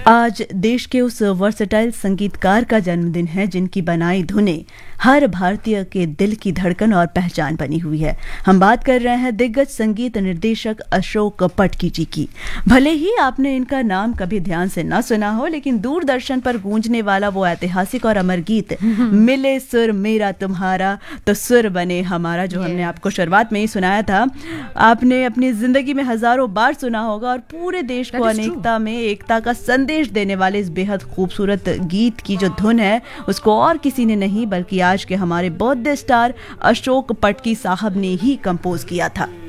आज देश के उस वर्सेटाइल संगीतकार का जन्मदिन है जिनकी बनाई धुनें हर भारतीय के दिल की धड़कन और पहचान बनी हुई है। हम बात कर रहे हैं दिग्गज संगीत निर्देशक अशोक पटकी जी की। भले ही आपने इनका नाम कभी ध्यान से न सुना हो, लेकिन दूरदर्शन पर गूंजने वाला वो ऐतिहासिक और अमर गीत मिले सुर मेरा तुम्हारा तो सुर बने हमारा, जो हमने आपको शुरुआत में ही सुनाया था, आपने अपनी जिंदगी में हजारों बार सुना होगा और पूरे देश को अनेकता में एकता का संदेश देने वाले इस बेहद खूबसूरत गीत की जो धुन है उसको और किसी ने नहीं बल्कि आज के हमारे बर्थडे स्टार अशोक पटकी साहब ने ही कंपोज किया था।